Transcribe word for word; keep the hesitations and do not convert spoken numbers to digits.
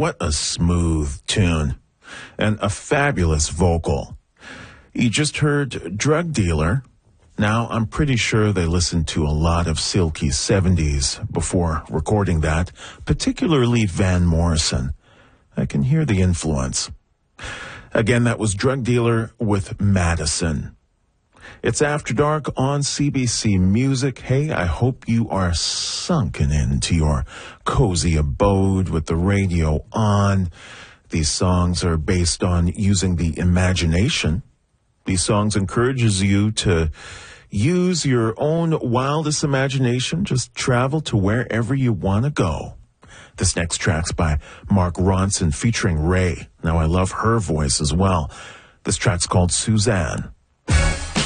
What a smooth tune. And a fabulous vocal. You just heard Drug Dealer. Now, I'm pretty sure they listened to a lot of Silky seventies before recording that, particularly Van Morrison. I can hear the influence. Again, that was Drug Dealer with Madison. It's After Dark on C B C Music. Hey, I hope you are sunken into your cozy abode with the radio on. These songs are based on using the imagination. These songs encourages you to use your own wildest imagination. Just travel to wherever you want to go. This next track's by Mark Ronson featuring Ray. Now, I love her voice as well. This track's called Suzanne.